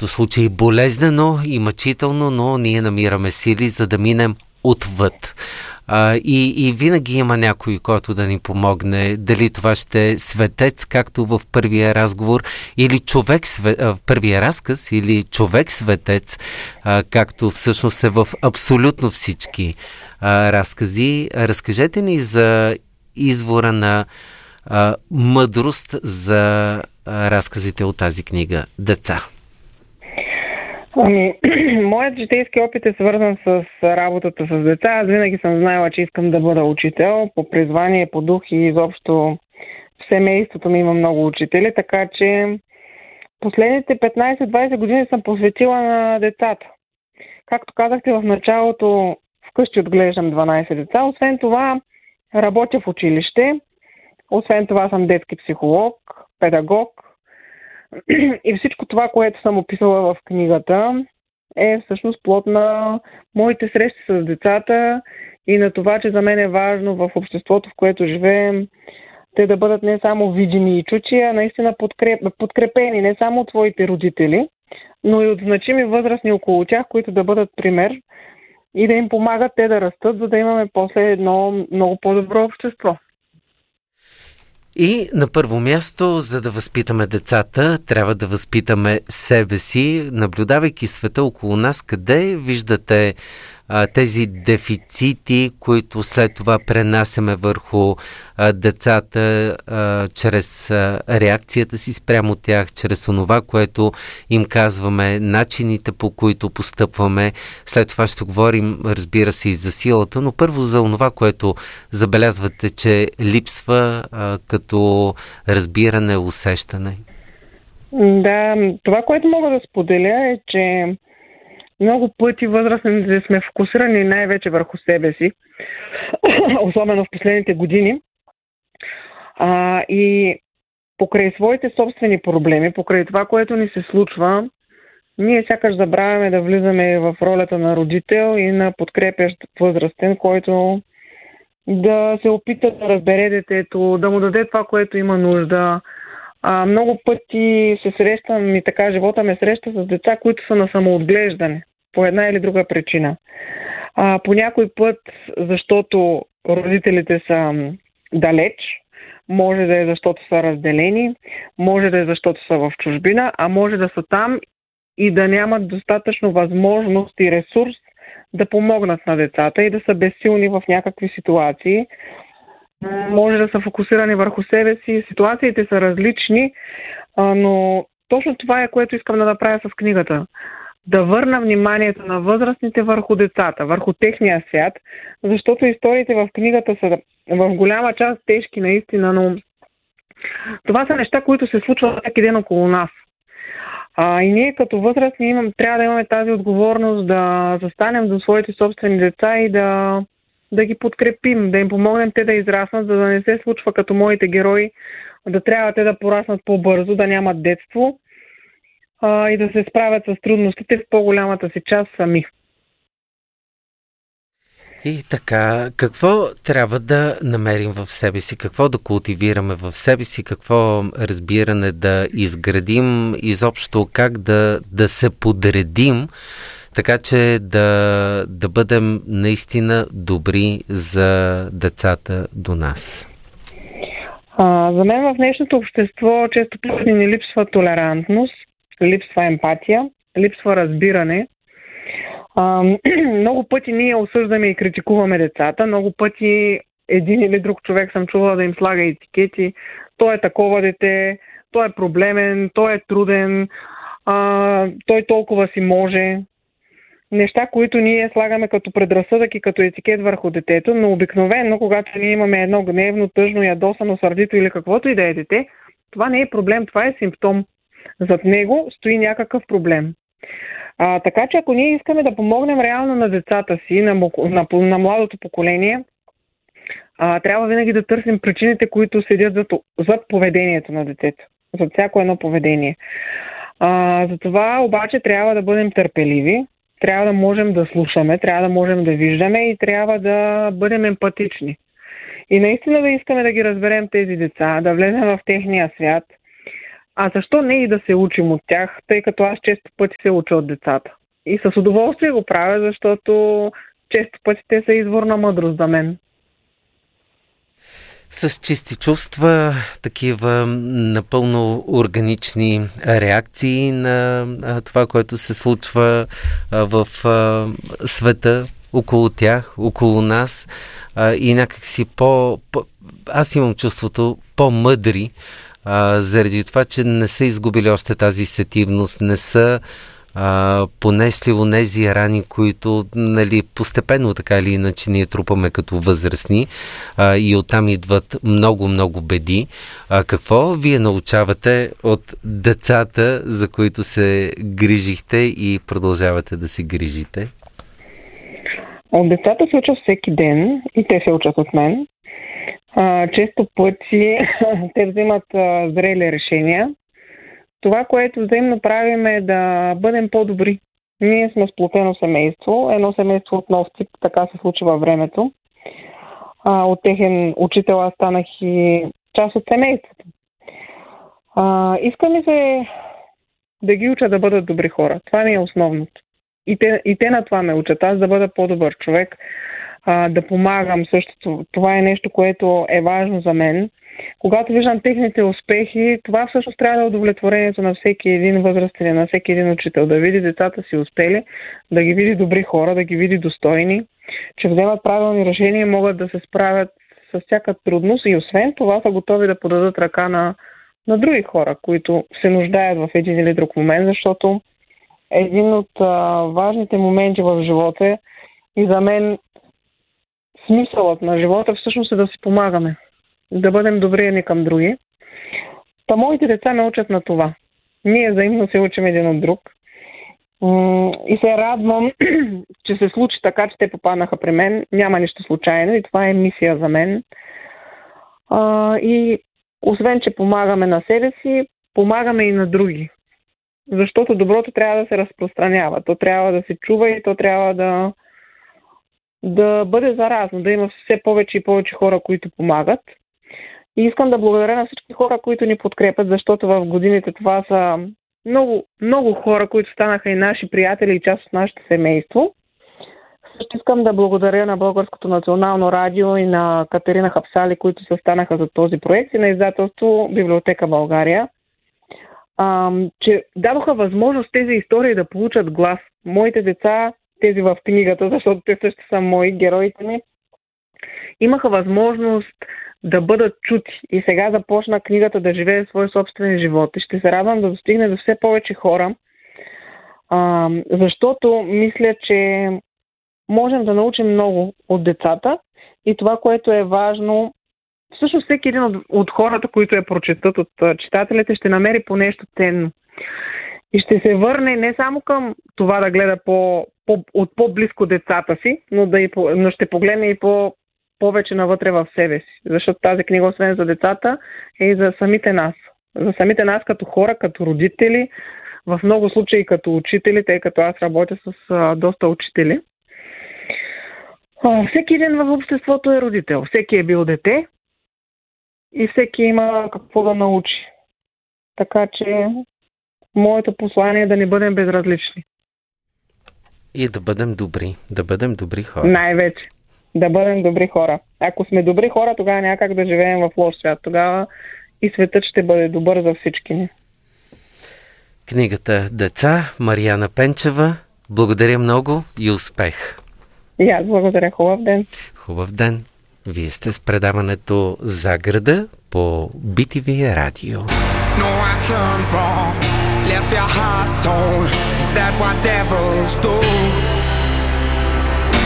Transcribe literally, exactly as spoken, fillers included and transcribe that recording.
случаи болезнено и мъчително, но ние намираме сили, за да минем отвъд. А, и, и винаги има някой, който да ни помогне. Дали това ще е светец, както в първия разговор, или човек в първия разказ, или човек-светец, а, както всъщност е в абсолютно всички а, разкази. Разкажете ни за извора на а, мъдрост за а, разказите от тази книга «Деца». Ами, моят житейски опит е свързан с работата с деца. Аз винаги съм знаела, че искам да бъда учител по призвание, по дух и изобщо в семейството ми има много учители, така че последните петнайсет-двайсет години съм посветила на децата. Както казахте в началото, вкъщи отглеждам дванайсет деца. Освен това, работя в училище. Освен това съм детски психолог, педагог. И всичко това, което съм описала в книгата, е всъщност плод на моите срещи с децата и на това, че за мен е важно в обществото, в което живеем, те да бъдат не само видими и чути, а наистина подкреп... подкрепени не само от твоите родители, но и от значими възрастни около тях, които да бъдат пример и да им помагат те да растат, за да имаме после едно много по-добро общество. И на първо място, за да възпитаме децата, трябва да възпитаме себе си, наблюдавайки света около нас, къде виждате а, тези дефицити, които след това пренасяме върху а, децата а, чрез а, реакцията си спрямо тях, чрез онова, което им казваме, начините по които постъпваме. След това ще говорим, разбира се, и за силата, но първо за онова, което забелязвате, че липсва а, като разбиране, усещане. Да, това, което мога да споделя е, че много пъти възрастните сме фокусирани най-вече върху себе си, особено в последните години. А, и покрай своите собствени проблеми, покрай това, което ни се случва, ние сякаш забравяме да влизаме в ролята на родител и на подкрепящ възрастен, който да се опита да разбере детето, да му даде това, което има нужда. А, много пъти се срещам и така живота ме среща с деца, които са на самоотглеждане по една или друга причина. А, по някой път, защото родителите са далеч, може да е защото са разделени, може да е защото са в чужбина, а може да са там и да нямат достатъчно възможност и ресурс да помогнат на децата и да са безсилни в някакви ситуации. Може да са фокусирани върху себе си. Ситуациите са различни, но точно това е, което искам да направя с книгата. Да върна вниманието на възрастните върху децата, върху техния свят, защото историите в книгата са в голяма част тежки наистина, но това са неща, които се случват всеки ден около нас. А, и ние като възрастни имам, трябва да имаме тази отговорност да застанем до своите собствени деца и да, да ги подкрепим, да им помогнем те да израснат, за да не се случва като моите герои, да трябва те да пораснат по-бързо, да нямат детство а, и да се справят с трудностите в по-голямата си част сами. И така, какво трябва да намерим в себе си, какво да култивираме в себе си, какво разбиране да изградим, изобщо как да, да се подредим, така че да, да бъдем наистина добри за децата до нас? А, за мен в днешното общество често пъти ни липсва толерантност, липсва емпатия, липсва разбиране. Uh, много пъти ние осъждаме и критикуваме децата. Много пъти един или друг човек съм чувала да им слага етикети. Той е такова дете, той е проблемен, той е труден, uh, той толкова си може. Неща, които ние слагаме като предразсъдък и като етикет върху детето, но обикновено, когато ние имаме едно гневно, тъжно, ядосано, сърдито или каквото и да е дете, това не е проблем, това е симптом. Зад него стои някакъв проблем. А, така че ако ние искаме да помогнем реално на децата си, на, на, на младото поколение, а, трябва винаги да търсим причините, които седят зад, зад поведението на детето, зад всяко едно поведение. А, затова обаче трябва да бъдем търпеливи, трябва да можем да слушаме, трябва да можем да виждаме и трябва да бъдем емпатични. И наистина да искаме да ги разберем тези деца, да влезем в техния свят, А защо не и да се учим от тях, тъй като аз често пъти се уча от децата. И с удоволствие го правя, защото често пъти те са извор на мъдрост за мен. С чисти чувства, такива напълно органични реакции на а, това, което се случва а, в а, света, около тях, около нас а, и някакси по, по... Аз имам чувството по-мъдри, а, заради това, че не са изгубили още тази сетивност, не са а, понесли онези рани, които, нали, постепенно така или иначе ние трупаме като възрастни а, и оттам идват много-много беди. А, какво вие научавате от децата, за които се грижихте и продължавате да се грижите? От децата се учат всеки ден и те се учат от мен. А, често пъти те взимат а, зрели решения. Това, което взаимно правим, е да бъдем по-добри. Ние сме сплотено семейство, едно семейство от нов тип, така се случи във времето. А, от техен учител аз станах и част от семейството. А, иска ми се да ги уча да бъдат добри хора. Това ми е основното. И те, и те на това ме учат. Аз да бъда по-добър човек, а, да помагам същото. Това е нещо, което е важно за мен. Когато виждам техните успехи, това всъщност трябва да е удовлетворението на всеки един възрастен, на всеки един учител. Да види децата си успели, да ги види добри хора, да ги види достойни, че вземат правилни решения и могат да се справят с всяка трудност и освен това са готови да подадат ръка на, на други хора, които се нуждаят в един или друг момент, защото един от а, важните моменти в живота е и за мен смисълът на живота всъщност е да си помагаме. Да бъдем добри едни към други. Та моите деца ме учат на това. Ние взаимно се учим един от друг. И се радвам, че се случи така, че те попаднаха при мен. Няма нищо случайно и това е мисия за мен. И освен, че помагаме на себе си, помагаме и на други. Защото доброто трябва да се разпространява. То трябва да се чува и то трябва да, да бъде заразно, да има все повече и повече хора, които помагат. И искам да благодаря на всички хора, които ни подкрепят, защото в годините това са много, много хора, които станаха и наши приятели и част от нашето семейство. Също искам да благодаря на Българското национално радио и на Катерина Хапсали, които се станаха за този проект, и на издателство Библиотека България, а, че дадоха възможност тези истории да получат глас. Моите деца, тези в книгата, защото те също са мои, героите ми, имаха възможност да бъдат чути. И сега започна книгата да живее свой собствен живот. И ще се радвам да достигне до все повече хора, а, защото мисля, че можем да научим много от децата и това, което е важно, всъщност всеки един от, от хората, които я прочетат, от читателите, ще намери по нещо ценно. И ще се върне не само към това да гледа по, по, от по-близко децата си, но, да и, но ще погледне и по повече навътре в себе си. Защото тази книга, освен за децата, е и за самите нас. За самите нас като хора, като родители, в много случаи като учители, тъй като аз работя с а, доста учители. А, всеки един в обществото е родител. Всеки е бил дете и всеки има какво да научи. Така че моето послание е да не бъдем безразлични. И да бъдем добри. Да бъдем добри хора. Най-вече. Да бъдем добри хора. Ако сме добри хора, тогава няма как да живеем в лош свят. Тогава и светът ще бъде добър за всички ни. Книгата "Деца", Мариана Пенчева. Благодаря много и успех! И аз благодаря. Хубав ден! Хубав ден! Вие сте с предаването "За града" по Би Ти Ви радио. No, I turned wrong, left your heart torn. Is that what devils do?